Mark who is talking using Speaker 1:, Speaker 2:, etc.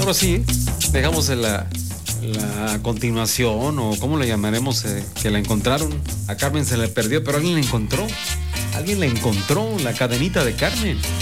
Speaker 1: ahora sí, dejamos la continuación, o cómo le llamaremos, que la encontraron. A Carmen se le perdió, pero alguien la encontró. Alguien la encontró, la cadenita de Carmen.